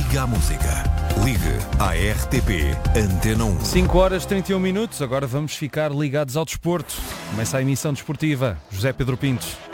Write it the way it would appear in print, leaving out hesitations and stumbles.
Liga à música. Ligue à RTP Antena 1. 5h31, agora vamos ficar ligados ao desporto. Começa a emissão desportiva. José Pedro Pinto.